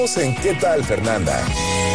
En ¿Qué tal, Fernanda?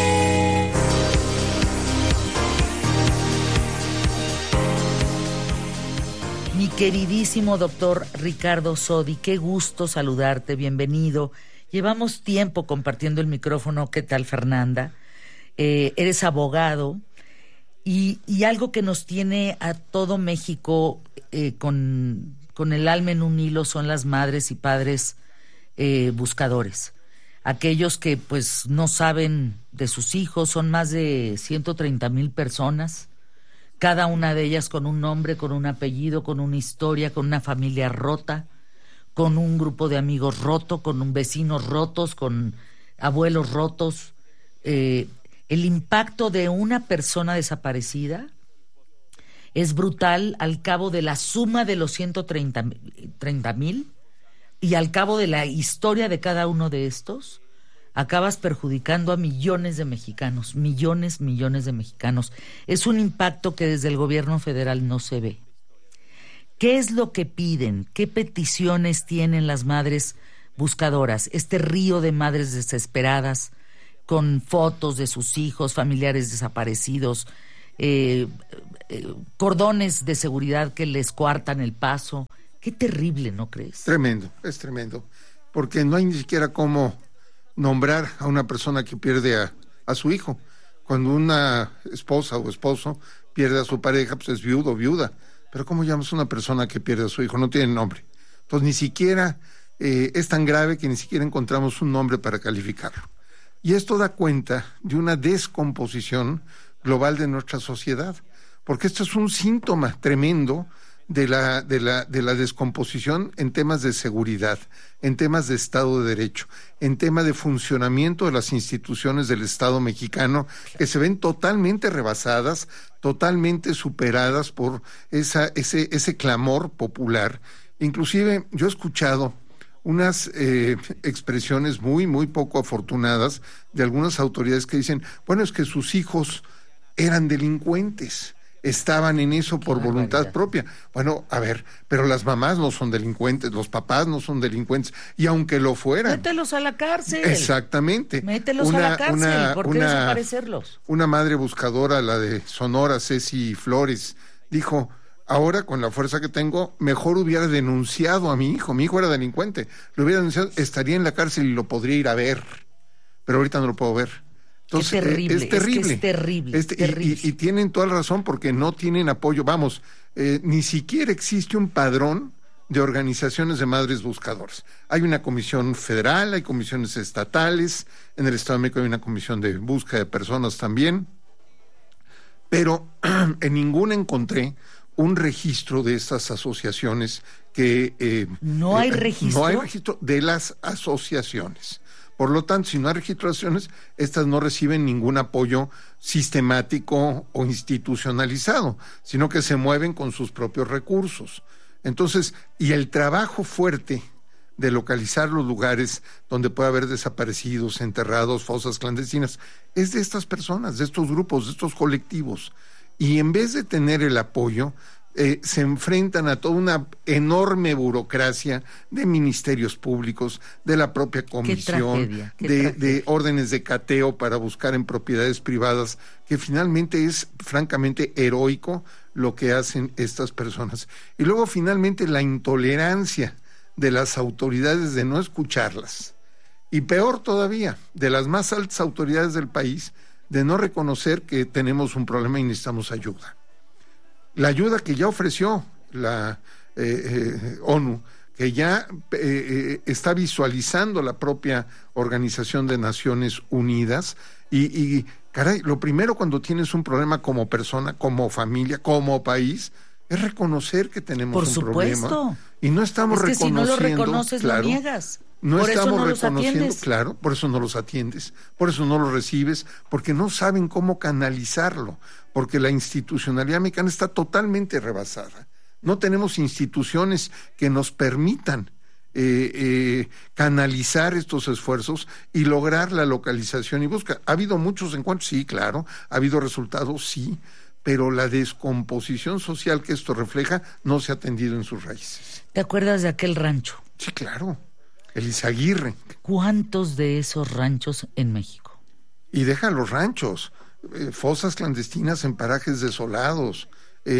Mi queridísimo doctor Ricardo Sodi, qué gusto saludarte, bienvenido. Llevamos tiempo compartiendo el micrófono. ¿Qué tal, Fernanda? Eres abogado y algo que nos tiene a todo México con el alma en un hilo son las madres y padres buscadores. Aquellos que pues no saben de sus hijos, son más de 130,000 personas, cada una de ellas con un nombre, con un apellido, con una historia, con una familia rota, con un grupo de amigos roto, con vecinos rotos, con abuelos rotos. El impacto de una persona desaparecida es brutal al cabo de la suma de los 130,000. Y al cabo de la historia de cada uno de estos, acabas perjudicando a millones de mexicanos, millones de mexicanos. Es un impacto que desde el gobierno federal no se ve. ¿Qué es lo que piden? ¿Qué peticiones tienen las madres buscadoras? Este río de madres desesperadas, con fotos de sus hijos, familiares desaparecidos, cordones de seguridad que les coartan el paso. Qué terrible, ¿no crees? Tremendo, es tremendo, porque no hay ni siquiera cómo nombrar a una persona que pierde a su hijo. Cuando una esposa o esposo pierde a su pareja, pues es viudo o viuda, pero ¿cómo llamas a una persona que pierde a su hijo? No tiene nombre. Entonces ni siquiera es tan grave que ni siquiera encontramos un nombre para calificarlo. Y esto da cuenta de una descomposición global de nuestra sociedad, porque esto es un síntoma tremendo de la descomposición en temas de seguridad, en temas de Estado de Derecho, en tema de funcionamiento de las instituciones del Estado mexicano, que se ven totalmente rebasadas, totalmente superadas por ese clamor popular. Inclusive yo he escuchado unas expresiones muy poco afortunadas de algunas autoridades que dicen, bueno, es que sus hijos eran delincuentes, estaban en eso por voluntad propia. Bueno, a ver, pero las mamás no son delincuentes, los papás no son delincuentes, y aunque lo fueran... Mételos a la cárcel. Exactamente. Mételos a la cárcel, ¿por qué desaparecerlos? Una madre buscadora, la de Sonora, Ceci Flores, dijo, ahora con la fuerza que tengo, mejor hubiera denunciado a mi hijo era delincuente, lo hubiera denunciado, estaría en la cárcel y lo podría ir a ver, pero ahorita no lo puedo ver. Entonces, es terrible, es terrible. Es terrible. Y tienen toda la razón porque no tienen apoyo. Vamos, ni siquiera existe un padrón de organizaciones de madres buscadoras. Hay una comisión federal, hay comisiones estatales, en el Estado de México hay una comisión de búsqueda de personas también, pero en ninguna encontré un registro de estas asociaciones que... ¿No hay registro? No hay registro de las asociaciones. Por lo tanto, si no hay registraciones, estas no reciben ningún apoyo sistemático o institucionalizado, sino que se mueven con sus propios recursos. Entonces, y el trabajo fuerte de localizar los lugares donde puede haber desaparecidos, enterrados, fosas clandestinas, es de estas personas, de estos grupos, de estos colectivos. Y en vez de tener el apoyo, se enfrentan a toda una enorme burocracia de ministerios públicos, de la propia comisión, de órdenes de cateo para buscar en propiedades privadas, que finalmente es francamente heroico lo que hacen estas personas. Y luego finalmente la intolerancia de las autoridades de no escucharlas. Y peor todavía, de las más altas autoridades del país, de no reconocer que tenemos un problema y necesitamos ayuda. La ayuda que ya ofreció la ONU, que ya está visualizando la propia Organización de Naciones Unidas, y caray, lo primero cuando tienes un problema como persona, como familia, como país, es reconocer que tenemos un problema. Y no estamos reconociendo. Si no lo reconoces, claro, lo niegas. No por estamos eso no reconociendo, los atiendes. claro, por eso no los atiendes, por eso no los recibes, porque no saben cómo canalizarlo, porque la institucionalidad mexicana está totalmente rebasada. No tenemos instituciones que nos permitan canalizar estos esfuerzos y lograr la localización y búsqueda. ¿Ha habido muchos encuentros? Sí, claro. ¿Ha habido resultados? Sí. Pero la descomposición social que esto refleja no se ha atendido en sus raíces. ¿Te acuerdas de aquel rancho? Sí, claro. el Izaguirre. ¿Cuántos de esos ranchos en México? Y deja los ranchos, fosas clandestinas en parajes desolados,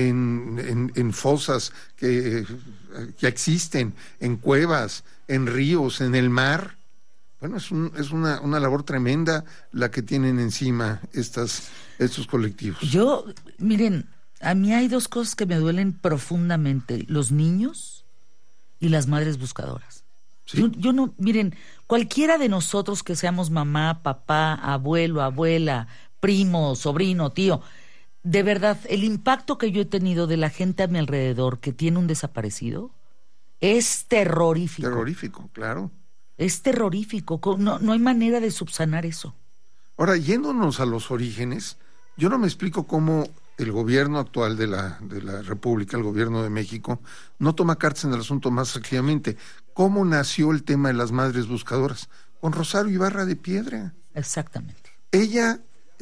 en fosas que existen, en cuevas, en ríos, en el mar. Bueno, es una labor tremenda la que tienen encima estos colectivos. Miren, a mí hay dos cosas que me duelen profundamente: los niños y las madres buscadoras. ¿Sí? Yo no, miren, cualquiera de nosotros que seamos mamá, papá, abuelo, abuela, primo, sobrino, tío, de verdad, el impacto que yo he tenido de la gente a mi alrededor que tiene un desaparecido es terrorífico. Terrorífico, claro. Es terrorífico, no hay manera de subsanar eso. Ahora, yéndonos a los orígenes, yo no me explico cómo el gobierno actual de la República, el gobierno de México, no toma cartas en el asunto más activamente. ¿Cómo nació el tema de las madres buscadoras? Con Rosario Ibarra de Piedra. Exactamente. Ella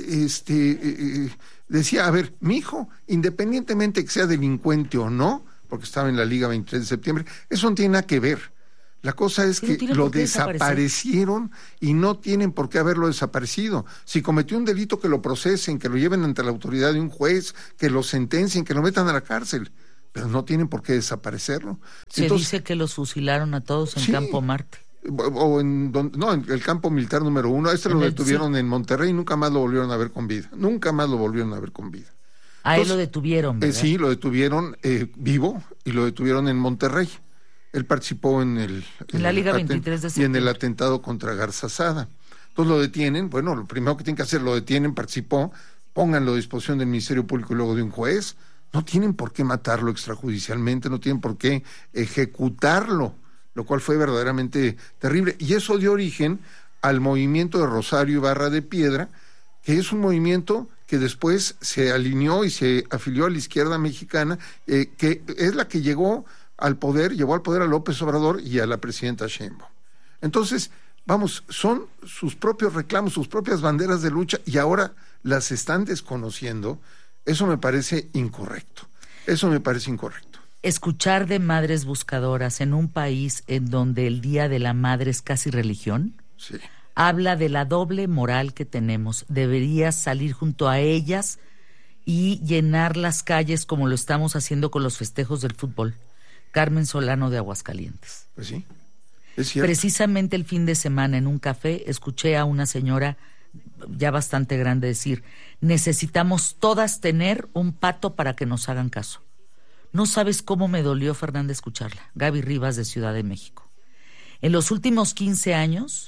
decía, a ver, mi hijo, independientemente que sea delincuente o no, porque estaba en la Liga 23 de septiembre, eso no tiene nada que ver. La cosa es que lo desaparecieron y no tienen por qué haberlo desaparecido. Si cometió un delito, que lo procesen, que lo lleven ante la autoridad de un juez, que lo sentencien, que lo metan a la cárcel, pero no tienen por qué desaparecerlo. Entonces, dice que los fusilaron a todos en Campo Marte. En el campo militar número 1. Lo detuvieron en Monterrey y nunca más lo volvieron a ver con vida. Nunca más lo volvieron a ver con vida. Él lo detuvieron, ¿verdad? Sí, lo detuvieron vivo y lo detuvieron en Monterrey. Él participó en la Liga 23 de septiembre. Y en el atentado contra Garza Sada. Entonces lo detienen, bueno, lo primero que tienen que hacer, lo detienen, participó, pónganlo a disposición del Ministerio Público y luego de un juez. No tienen por qué matarlo extrajudicialmente, no tienen por qué ejecutarlo, lo cual fue verdaderamente terrible. Y eso dio origen al movimiento de Rosario Ibarra de Piedra, que es un movimiento que después se alineó y se afilió a la izquierda mexicana, que es la que llevó al poder a López Obrador y a la presidenta Sheinbaum. Entonces, son sus propios reclamos, sus propias banderas de lucha, y ahora las están desconociendo. Eso me parece incorrecto. Escuchar de madres buscadoras en un país en donde el Día de la Madre es casi religión, sí, habla de la doble moral que tenemos. Deberías salir junto a ellas y llenar las calles como lo estamos haciendo con los festejos del fútbol. Carmen Solano de Aguascalientes. Pues sí, es cierto. Precisamente el fin de semana en un café escuché a una señora ya bastante grande decir: necesitamos todas tener un pato para que nos hagan caso. No sabes cómo me dolió, Fernanda, escucharla. Gaby Rivas, de Ciudad de México. En los últimos 15 años,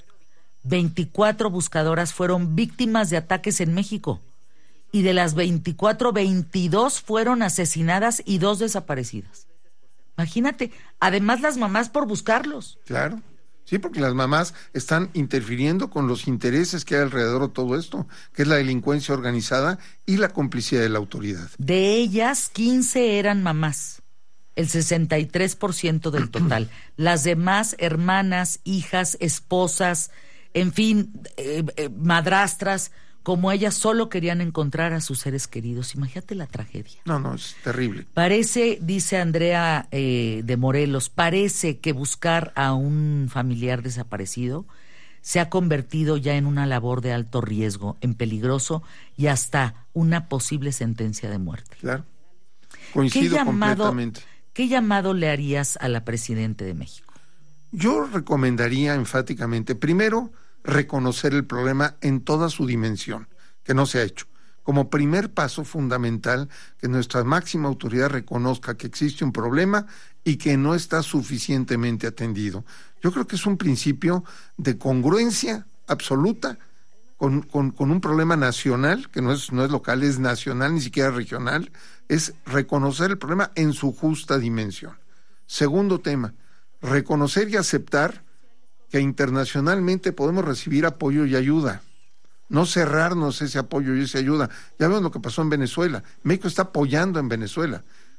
24 buscadoras fueron víctimas de ataques en México. Y de las 24, 22 fueron asesinadas y 2 desaparecidas. Imagínate, además las mamás por buscarlos. Claro, sí, porque las mamás están interfiriendo con los intereses que hay alrededor de todo esto, que es la delincuencia organizada y la complicidad de la autoridad. De ellas, 15 eran mamás, el 63% del total. Las demás, hermanas, hijas, esposas, en fin, madrastras, como ellas, solo querían encontrar a sus seres queridos. Imagínate la tragedia. No, es terrible. Parece, dice Andrea de Morelos, parece que buscar a un familiar desaparecido se ha convertido ya en una labor de alto riesgo, en peligroso y hasta una posible sentencia de muerte. Claro, coincido completamente. ¿Qué llamado le harías a la Presidenta de México? Yo recomendaría enfáticamente, primero, reconocer el problema en toda su dimensión, que no se ha hecho. Como primer paso fundamental, que nuestra máxima autoridad reconozca que existe un problema y que no está suficientemente atendido. Yo creo que es un principio de congruencia absoluta con un problema nacional, que no es local, es nacional, ni siquiera regional, es reconocer el problema en su justa dimensión. Segundo tema, reconocer y aceptar que internacionalmente podemos recibir apoyo y ayuda, no cerrarnos ese apoyo y esa ayuda. Ya vemos lo que pasó en Venezuela. México está apoyando en Venezuela.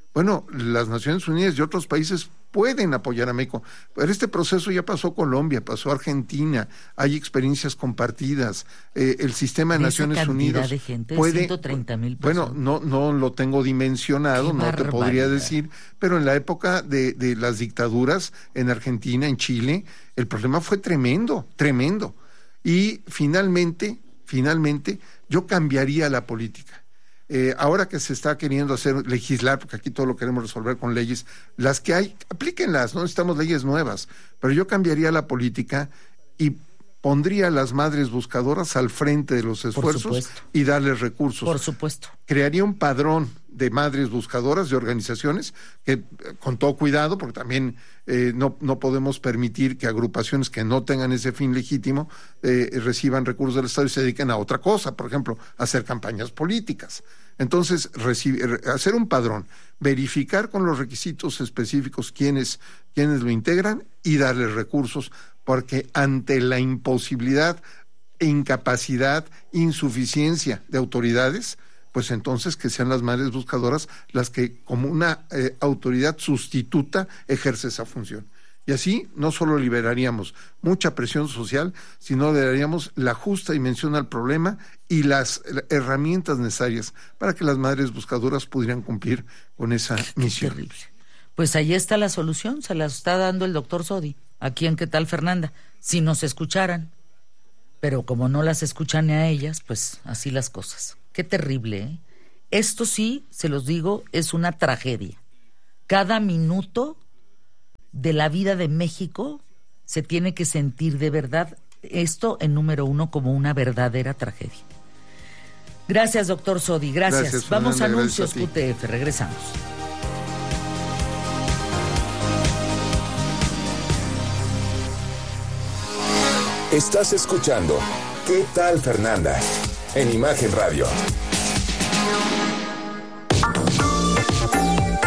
Bueno, las Naciones Unidas y otros países pueden apoyar a México, pero este proceso ya pasó Colombia, pasó Argentina, hay experiencias compartidas, el sistema de Naciones Unidas de gente, puede, 130,000 personas. bueno, no lo tengo dimensionado, no te podría decir, pero en la época de las dictaduras en Argentina, en Chile, el problema fue tremendo, y finalmente, yo cambiaría la política. Ahora que se está queriendo legislar, porque aquí todo lo queremos resolver con leyes, las que hay, aplíquenlas, no necesitamos leyes nuevas, pero yo cambiaría la política y pondría a las madres buscadoras al frente de los esfuerzos y darles recursos. Por supuesto. Crearía un padrón de madres buscadoras, de organizaciones, que con todo cuidado, porque también no podemos permitir que agrupaciones que no tengan ese fin legítimo reciban recursos del Estado y se dediquen a otra cosa, por ejemplo, a hacer campañas políticas. Entonces, hacer un padrón, verificar con los requisitos específicos quiénes lo integran y darles recursos, porque ante la imposibilidad, incapacidad, insuficiencia de autoridades, pues entonces que sean las madres buscadoras las que, como una autoridad sustituta, ejerce esa función. Y así no solo liberaríamos mucha presión social, sino le daríamos la justa dimensión al problema y las herramientas necesarias para que las madres buscadoras pudieran cumplir con esa misión. Terrible. Pues ahí está la solución, se la está dando el doctor Sodi, aquí en ¿Qué tal, Fernanda? Si nos escucharan, pero como no las escuchan a ellas, pues así las cosas. Qué terrible, ¿eh? Esto sí, se los digo, es una tragedia. Cada minuto de la vida de México se tiene que sentir de verdad esto en número uno como una verdadera tragedia. Gracias, doctor Sodi, gracias. Vamos a anuncios QTF, regresamos. Estás escuchando ¿Qué tal, Fernanda? En Imagen Radio.